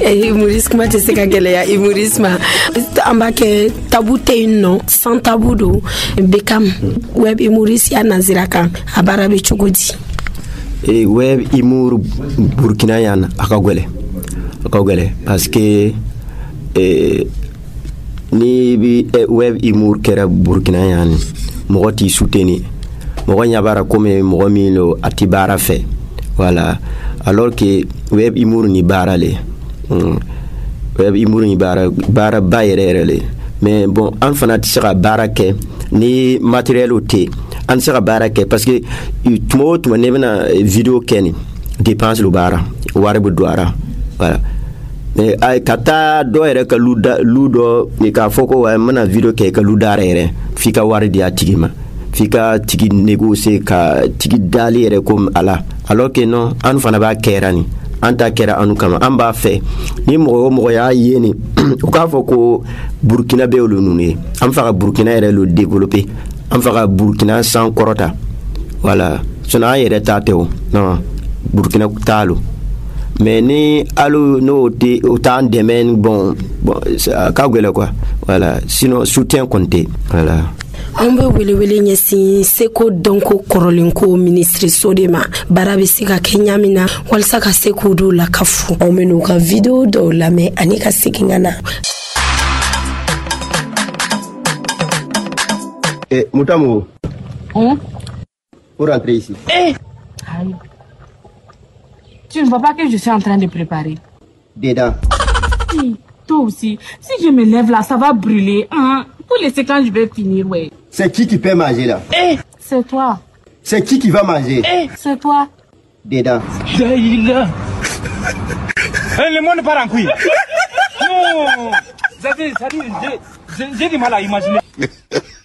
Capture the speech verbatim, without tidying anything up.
Humorisme tɛ se ka gɛlɛya humorisme an b'a kɛ tabu tɛ yen nɔ sans tabu don Beckham web humoriste ya nazira kan a baara bɛ cogo di e web humour burkina yan aka gwele aka gwele parce que e ni bi web humour kɛra burkina yan mɔgɔ t'i soutenir mɔgɔ ɲabara comme mɔgɔ min lo ati baara fɛ voilà alors que web humour ni baara le mm. web humour ni baara baara ba yɛrɛ yɛrɛ le mais bon an fana tɛ se ka baara kɛ ni matériel tɛ an tɛ se ka baara kɛ parce que tuma o tuma ne bɛna vidéo kɛ ni dépense lo baara wari bɛ don a la voilà mais ay ka taa dɔ yɛrɛ ka lu da lu dɔ k'a fɔ ko wa n bɛna vidéo kɛ ka lu da yɛrɛ f'i ka wari di a tigi ma f'i ka tigi négocier ka tigi dali yɛrɛ comme ala alors que non an fana b'a kɛra ni an ta kɛra anu kama an b'a fɛ ni mɔgɔ o mɔgɔ y'a ye ni u k'a fɔ ko Burkina bɛ olu ninnu ye an fɛ ka Burkina yɛrɛ lo développer an fɛ ka Burkina san kɔrɔta voilà sinon an yɛrɛ ta tɛ o non Burkina t'a lo mais ni alu n'o tɛ o t'an dɛmɛ bon bon ka gɛlɛn quoi voilà sinon soutien kɔni tɛ voilà. An bɛ welewele ɲɛsin seko dɔnko kɔrɔlenko ministre de ma baara bɛ se ka kɛ ɲa min na walasa ka se k'o dɔw lakafu aw bɛ n'u ka video dɔw lamɛn ani ka segin ka na. Eh, Moutamo. Hum? Pour rentrer ici. Eh! Aïe. Tu ne vois pas que je suis en train de préparer? Dedans. Oui, toi aussi. Si je me lève là, ça va brûler. Hein? Pour laisser quand je vais finir, ouais. C'est qui qui peut manger là? Eh! C'est toi. C'est qui qui va manger? Eh! C'est toi. Dedans. Daïla. Le monde part en couille. Non! J'ai du mal à imaginer.